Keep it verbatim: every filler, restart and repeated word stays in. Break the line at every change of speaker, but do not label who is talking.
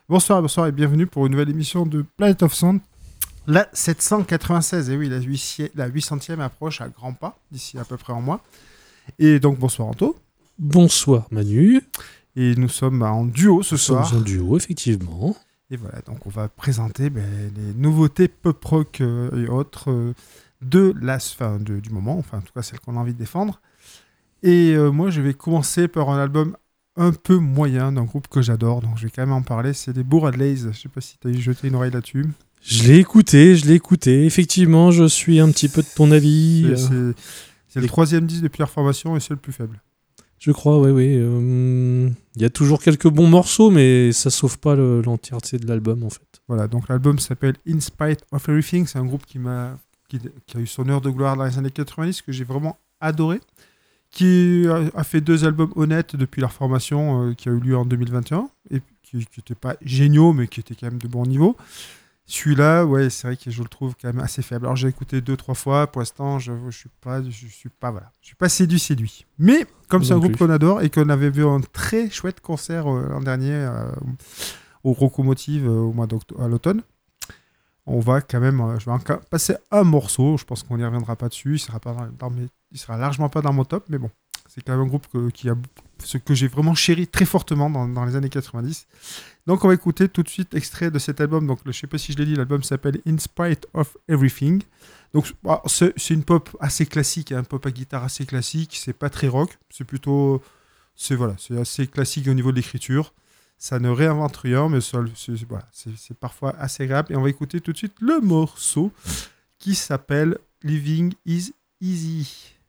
Bonsoir, bonsoir et bienvenue pour une nouvelle émission de Planet of Sound. La sept cent quatre-vingt-seize, et oui, la huit centième approche à grands pas, d'ici à peu près un mois. Et donc, bonsoir Anto.
Bonsoir Manu.
Et nous sommes en duo ce
Nous
soir.
sommes en duo, effectivement.
Et voilà, donc on va présenter ben, les nouveautés pop-rock euh, et autres euh, de la, fin, de, du moment, enfin en tout cas celles qu'on a envie de défendre. Et euh, moi, je vais commencer par un album un peu moyen d'un groupe que j'adore, donc je vais quand même en parler, c'est les Bourradleys. Je ne sais pas si tu as jeté une oreille là-dessus.
Je l'ai écouté, je l'ai écouté. Effectivement, je suis un petit peu de ton avis.
C'est, c'est, c'est le troisième disque depuis leur formation et c'est le plus faible.
Je crois, oui, oui. Il euh, y a toujours quelques bons morceaux, mais ça sauve pas le, l'entièreté de l'album, en fait.
Voilà, donc l'album s'appelle In Spite of Everything. C'est un groupe qui, m'a, qui, qui a eu son heure de gloire dans les années quatre-vingt-dix, que j'ai vraiment adoré, qui a, a fait deux albums honnêtes depuis leur formation, euh, qui a eu lieu en deux mille vingt et un, et qui n'étaient pas géniaux, mais qui étaient quand même de bon niveau. Celui-là, ouais, c'est vrai que je le trouve quand même assez faible. Alors j'ai écouté deux, trois fois. Pour l'instant, je, je suis pas, je suis pas, voilà, je suis pas séduit, séduit. Mais comme non c'est un plus. groupe qu'on adore et qu'on avait vu un très chouette concert euh, l'an dernier euh, au Rocomotive euh, au mois d'octobre, à l'automne, on va quand même, euh, je vais encore passer un morceau. Je pense qu'on n'y reviendra pas dessus. Il sera pas dans, dans mes, il sera largement pas dans mon top, mais bon, c'est quand même un groupe que, qui a ce que j'ai vraiment chéri très fortement dans, dans les années quatre-vingt-dix. Donc on va écouter tout de suite extrait de cet album. Donc je ne sais pas si je l'ai dit, l'album s'appelle In Spite of Everything. Donc bah, c'est, c'est une pop assez classique, un hein, pop à guitare assez classique. C'est pas très rock, c'est plutôt, c'est voilà, c'est assez classique au niveau de l'écriture. Ça ne réinvente rien, mais ça, c'est, c'est, voilà, c'est, c'est parfois assez agréable. Et on va écouter tout de suite le morceau qui s'appelle Living is Easy.